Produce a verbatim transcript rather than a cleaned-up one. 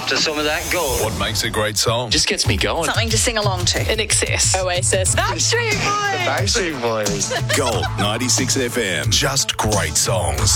after some of that gold. What makes a great song? Just gets me going. Something to sing along to. In excess. Oasis. Backstreet Boys. Backstreet Boys. Gold ninety-six F M. Just great songs.